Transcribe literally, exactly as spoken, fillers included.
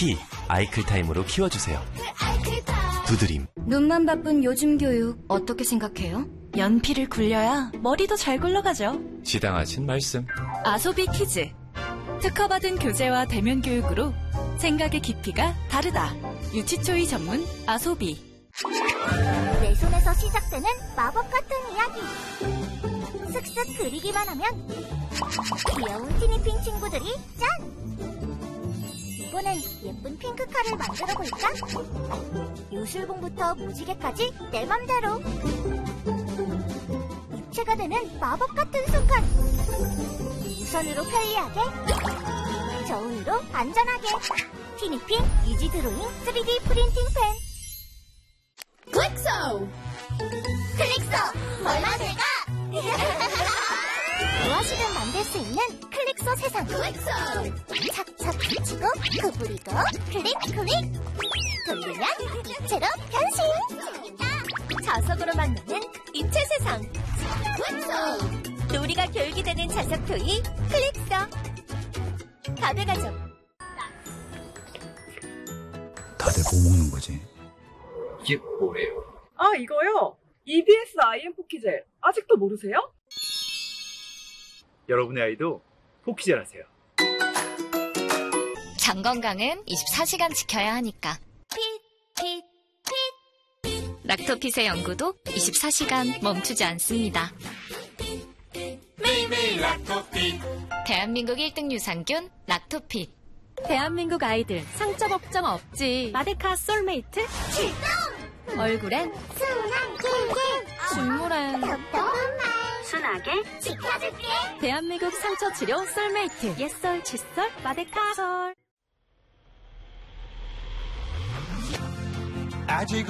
키, 아이클타임으로 키워주세요. 두드림. 눈만 바쁜 요즘 교육 어떻게 생각해요? 연필을 굴려야 머리도 잘 굴러가죠. 지당하신 말씀. 아소비 키즈. 특허받은 교재와 대면 교육으로 생각의 깊이가 다르다. 유치초이 전문 아소비. 내 손에서 시작되는 마법 같은 이야기. 슥슥 그리기만 하면 귀여운 티니핑 친구들이 짠! 이번엔 예쁜 핑크카를 만들어 볼까? 요술봉부터 무지개까지 내 맘대로. 입체가 되는 마법 같은 순간. 우선으로 편리하게, 저울로 안전하게. 티니핑 이지 드로잉 쓰리디 프린팅 펜. 클릭소! 클릭소! 얼마 될까? 무엇이든 만들 수 있는 클릭소 세상. 클릭소! 착착 붙이고 구부리고 클릭 클릭. 돌리면 입체로 변신. 자석으로 만드는 입체 세상. 클릭소! 놀이가 교육이 되는 자석 토이 클릭소. 가벼가죠. 다들 뭐 먹는 거지? 이게 뭐예요? 아, 이거요? 이비에스 아이엠 포키젤. 아직도 모르세요? 여러분의 아이도 포키젤 하세요. 장 건강은 이십사 시간 지켜야 하니까. 핏, 핏, 핏. 락토핏의 연구도 이십사 시간 멈추지 않습니다. 매일매일 락토핏. 대한민국 일 등 유산균 락토핏. 대한민국 아이들 상처 걱정 없지. 마데카 솔메이트 출동! 얼굴엔 순한 길게, 순물엔 톡톡한 말 순하게 지켜줄게. 대한민국 상처 치료 솔메이트. 옛설 칫솔 마데카 솔. 아직